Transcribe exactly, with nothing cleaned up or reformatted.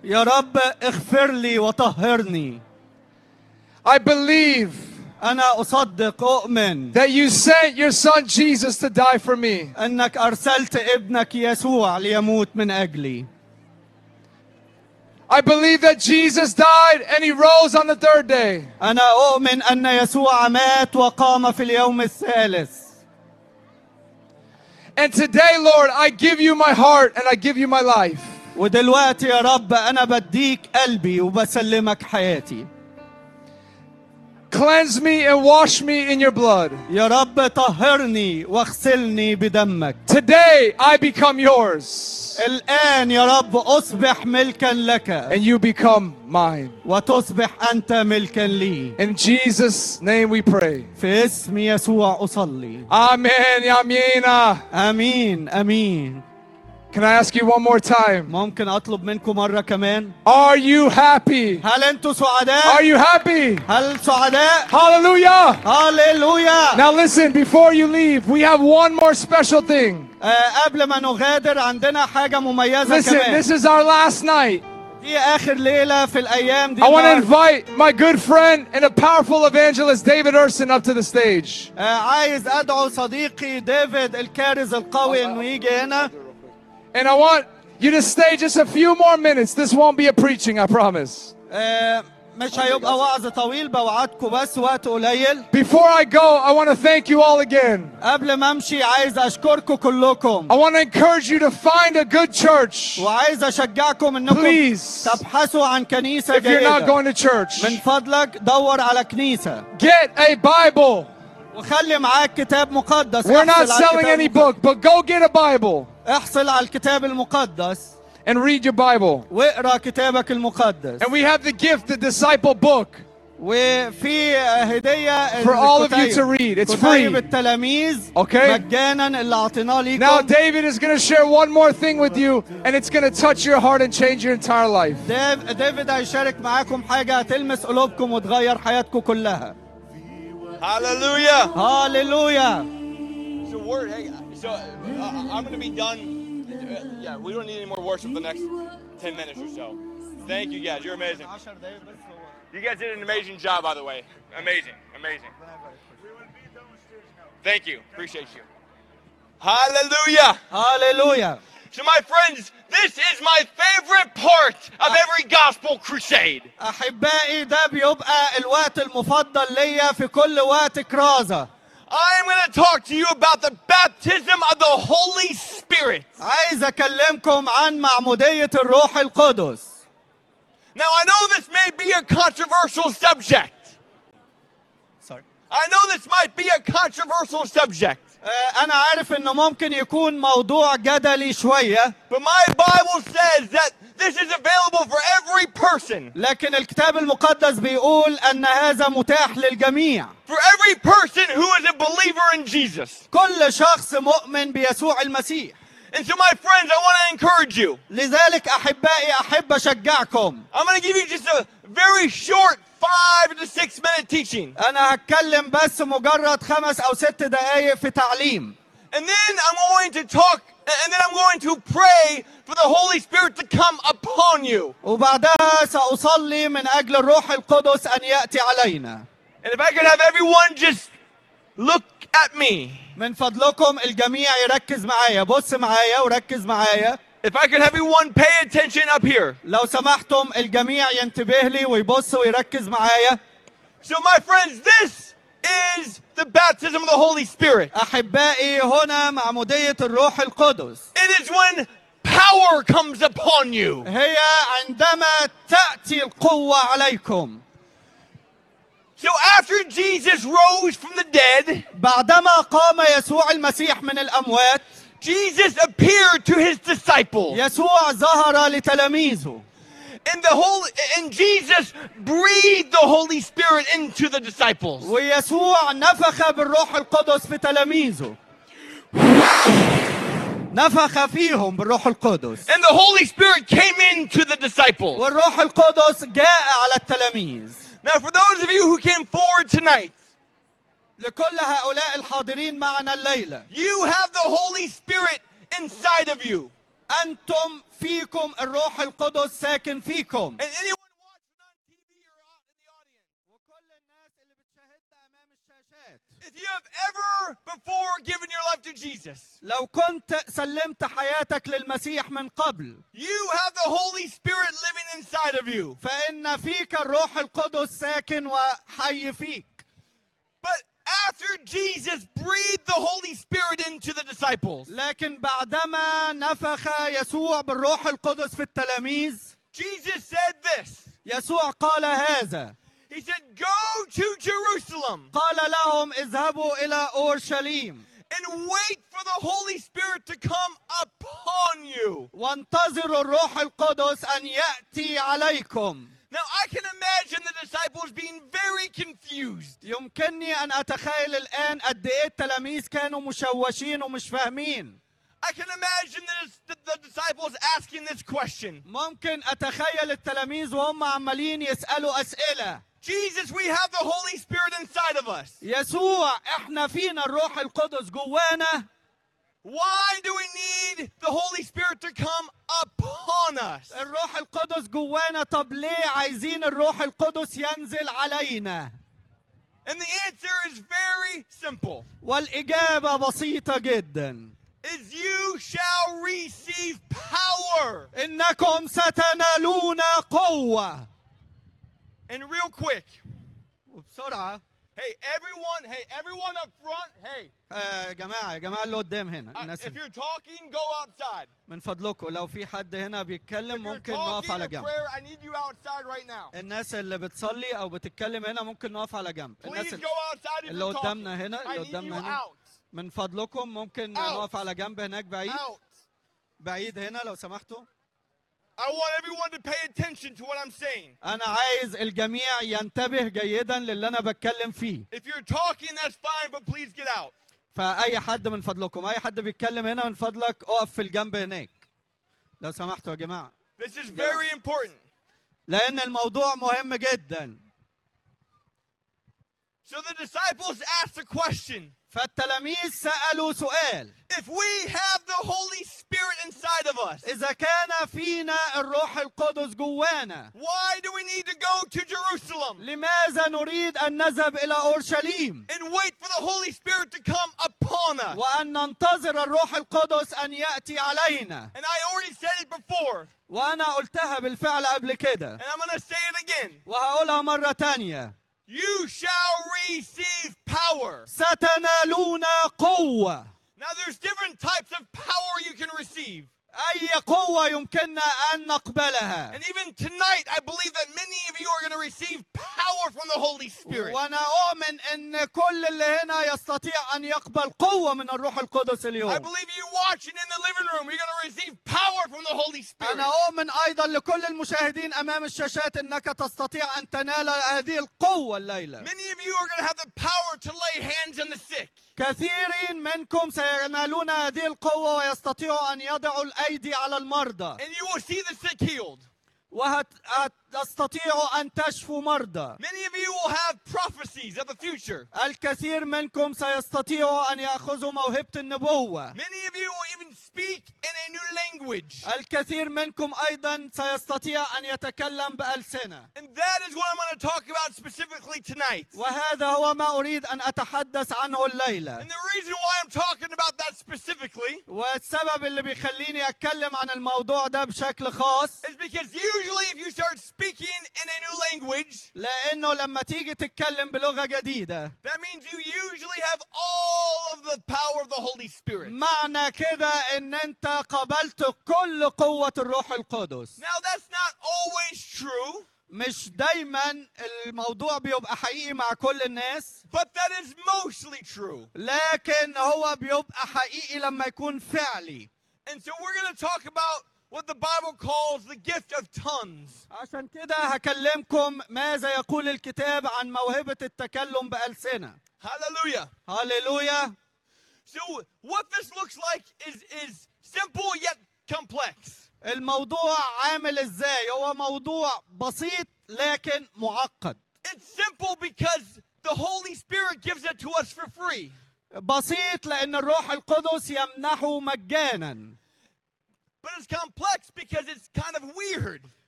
يا رب اغفر لي وطهرني. I believe أنا أصدق أؤمن that you sent your son Jesus to die for me. أنك أرسلت ابنك يسوع ليموت من أجلي. I believe that Jesus died and he rose on the third day. أنا أؤمن أن يسوع مات وقام في اليوم الثالث. And today, Lord, I give you my heart and I give you my life. ودلوقتي يا رب أنا بديك قلبي وبسلمك حياتي. Cleanse me and wash me in your blood. يا رب طهرني واغسلني بدمك. Today I become yours. الآن يا رب أصبح ملكا لك. And you become mine. وتصبح أنت ملكا لي. In Jesus' name we pray. في اسم يسوع أصلي. Amen. Yamina. آمين آمين. Can I ask you one more time? ممكن أطلب منكم مرة كمان؟ Are you happy? هل أنتم سعداء؟ Are you happy? هل سعداء؟ Hallelujah. هاليلويا. Now listen, before you leave, we have one more special thing. آه قبل ما نغادر عندنا حاجة مميزة Listen, كمان. this is our last night. دي آخر ليلة في الأيام دي. I want to invite my good friend and a powerful evangelist, David Urson, up to the stage. آه عايز أدعو صديقي ديفيد الكارز القوي إنه يجي هنا. And I want you to stay just a few more minutes. This won't be a preaching, I promise. آه مش هيبقى وعظ طويل بوعدكم بس وقت قليل. Before I go, I want to thank you all again. قبل ما امشي عايز اشكركم كلكم. I want to encourage you to find a good church. وعايز اشجعكم انكم Please, تبحثوا عن كنيسة if you're not جيدة. going to church, من فضلك دور على كنيسة. get a Bible. وخلي معاك كتاب مقدس. We're not احصل على selling الكتاب any المقدس. book, but go get a Bible احصل على الكتاب المقدس. and read your Bible. واقرا كتابك المقدس. And we have the gift, the disciple book, وفي هدية for all of you الكتيب. to read. It's كتيب free. التلاميذ Okay? مجانا اللي اعطيناه ليكم. Now David is going to share one more thing with you, and it's going to touch your heart and change your entire life. ديف- ديفيد هيشارك معاكم حاجة هتلمس قلوبكم وتغير حياتكم كلها. Hallelujah. هاليلويا. So word, hey, so uh, I'm going to be done. Uh, yeah, we don't need any more worship for the next ten minutes or so. Thank you guys. You're amazing. You guys did an amazing job, by the way. Amazing, amazing. Thank you. Appreciate you. Hallelujah. هاليلويا. So my friends, this is my favorite part of every gospel crusade. أحبائي ده بيبقى الوقت المفضل ليا في كل وقت كرازة. I'm going to talk to you about the baptism of the Holy Spirit. عايز أكلمكم عن معمودية الروح القدس. Now I know this may be a controversial subject. Sorry. I know this might be a controversial subject. آه، أنا عارف إنه ممكن يكون موضوع جدلي شوية. But my Bible says that this is available for every person. لكن الكتاب المقدس بيقول أن هذا متاح للجميع. For every person who is a believer in Jesus. كل شخص مؤمن بيسوع المسيح. And so my friends, I want to encourage you. لذلك أحبائي أحب أشجعكم. I'm going to give you just a very short five to six minute teaching. أنا هتكلم بس مجرد خمس أو ست دقايق في تعليم. And then I'm going to talk, and then I'm going to pray for the Holy Spirit to come upon you. وبعدها سأصلي من أجل الروح القدس أن يأتي علينا. And if I could have everyone just look at me. من فضلكم الجميع يركز معايا. بص معايا وركز معايا. If I could have everyone pay attention up here. لو سمحتم الجميع ينتبه لي ويبص ويركز معايا. So my friends, this is the baptism of the Holy Spirit. أحبائي هنا معمودية الروح القدس. It is when power comes upon you. هي عندما تأتي القوة عليكم. So after Jesus rose from the dead, بعدما قام يسوع المسيح من الأموات. Jesus appeared to his disciples. يسوع ظهر لتلاميذه. And the Holy and Jesus breathed the Holy Spirit into the disciples. ويسوع نفخ بالروح القدس في تلاميذه. نفخ فيهم بالروح القدس. And the Holy Spirit came into the disciples. والروح القدس جاء على التلاميذ. Now for those of you who came forward tonight, لكل هؤلاء الحاضرين معنا الليلة. you have the Holy Spirit inside of you. أنتم فيكم الروح القدس ساكن فيكم. And anyone watching on T V or out in the audience, وكل الناس اللي بتشاهدنا أمام الشاشات، if you have ever before given your life to Jesus, لو كنت سلمت حياتك للمسيح من قبل، you have the Holy Spirit living inside of you. فإن فيك الروح القدس ساكن وحي فيك. But after Jesus breathed the Holy Spirit into the disciples, لكن بعدما نفخ يسوع بالروح القدس في التلاميذ، Jesus said this. يسوع قال هذا، He said, go to Jerusalem قال لهم اذهبوا إلى أورشليم and wait for the Holy Spirit to come upon you. وانتظروا الروح القدس أن يأتي عليكم. Now I can imagine the disciples being very confused. يمكنني أن أتخيل الآن قد إيه التلاميذ كانوا مشوشين ومش فاهمين. I can imagine this, the, the disciples asking this question. ممكن أتخيل التلاميذ وهم عمالين يسألوا أسئلة. Jesus, we have the Holy Spirit inside of us. يسوع إحنا فينا الروح القدس جوانا. Why do we need the Holy Spirit to come upon us? الروح القدس جوانا، طب ليه عايزين الروح القدس ينزل علينا؟ And the answer is very simple. والإجابة بسيطة جدا. Is you shall receive power. إنكم ستنالون قوة. And real quick, وبسرعة. hey everyone, hey everyone up front, hey, آه، يا جماعة يا جماعة اللي قدام هنا uh, الناس if you're talking, go outside. من فضلكم لو في حد هنا بيتكلم If you're ممكن نقف talking على in جنب. prayer, I need you outside right now. الناس اللي بتصلي أو بتتكلم هنا ممكن نقف على جنب. الناس Please اللي go outside if اللي you're talking. قدامنا هنا I اللي need you قدامنا هنا out. من فضلكم ممكن Out. نقف على جنب هناك بعيد Out. بعيد هنا لو سمحتوا. I want everyone to pay attention to what I'm saying. أنا عايز الجميع ينتبه جيدا للي أنا بتكلم فيه. If you're talking, that's fine, but please get out. فأي حد من فضلكم أي حد بيتكلم هنا من فضلك أقف في الجنب هناك لو سمحتوا يا جماعة. This is very important. لأن الموضوع مهم جدا. So the disciples asked a question. فالتلاميذ سألوا سؤال. If we have the Holy Spirit inside of us, إذا كان فينا الروح القدس جوانا، why do we need to go to Jerusalem لماذا نريد أن نذهب إلى أورشليم and wait for the Holy Spirit to come upon us? وأن ننتظر الروح القدس أن يأتي علينا؟ And I already said it before, وأنا قلتها بالفعل قبل كده and I'm going to say it again. وهقولها مرة تانية. You shall receive power. ستنالون قوة. Now there's different types of power you can receive. أي قوة يمكننا أن نقبلها. And even tonight, I believe that many of you are going to receive power from the Holy Spirit. وأنا أؤمن أن كل اللي هنا يستطيع أن يقبل قوة من الروح القدس I اليوم. believe you watching in the living room, you're going to receive power from the Holy Spirit. أنا أؤمن أيضا لكل المشاهدين أمام الشاشات أنك تستطيع أن تنال هذه القوة الليلة. Many of you are going to have the power to lay hands on the sick. كثيرين منكم سينالون هذه القوة ويستطيعوا أن يضعوا الأيدي على المرضى. And you will see the sick healed. وتستطيعوا أن تشفوا مرضى. Many of you will have prophecies of the future. الكثير منكم سيستطيعوا أن يأخذوا موهبة النبوة. Many of you will even speak in a new language. الكثير منكم أيضا سيستطيع أن يتكلم بألسنة. And that is what I'm going to talk about specifically tonight. وهذا هو ما أريد أن أتحدث عنه الليلة. And the reason why I'm talking about that specifically والسبب اللي بيخليني أتكلم عن الموضوع ده بشكل خاص is because usually if you start speaking in a new language, لأنه لما تيجي تتكلم بلغة جديدة that means you usually have all of the power of the Holy Spirit. معنى كده إن أنت قبلت كل قوة الروح القدس. Now that's not always true, مش دايما الموضوع بيبقى حقيقي مع كل الناس، but that is mostly true. لكن هو بيبقى حقيقي لما يكون فعلي. And so we're going to talk about what the Bible calls the gift of tongues. عشان كده هكلمكم ماذا يقول الكتاب عن موهبة التكلم بألسنة. Hallelujah. هاليلويا. So what this looks like is, is simple yet complex. الموضوع عامل ازاي؟ هو موضوع بسيط لكن معقد. It's simple because the Holy Spirit gives it to us for free. بسيط لأن الروح القدس يمنحه مجانا. But it's complex because it's kind of weird.